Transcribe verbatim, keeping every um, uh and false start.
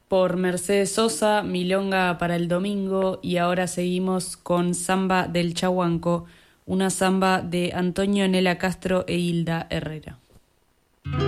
por Mercedes Sosa, Milonga para el domingo, y ahora seguimos con Samba del Chahuanco, una samba de Antonio Nela Castro e Hilda Herrera.